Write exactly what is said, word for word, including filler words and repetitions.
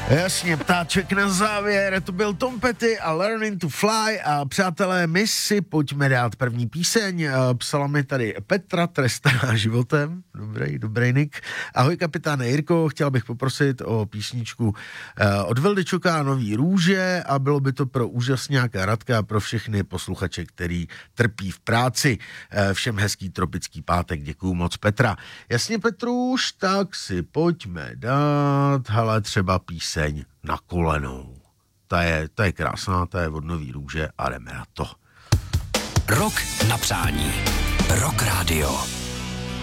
Jasně, ptáček na závěr, to byl Tom Petty a Learning to Fly a přátelé, my si pojďme dát první píseň, psala mi tady Petra, trestaná životem, dobrý, dobrý nick. Ahoj kapitáne Jirko, chtěl bych poprosit o písničku od Vildyčuka Nový růže a bylo by to pro úžasňáka Radka a pro všechny posluchače, který trpí v práci. Všem hezký tropický pátek, děkuju moc Petra. Jasně Petruš, tak si pojďme dát, hele třeba píseň Na kolenou. Ta je, ta je krásná, ta je od Nový růže a jdeme na to. Rok na přání. Rock Radio.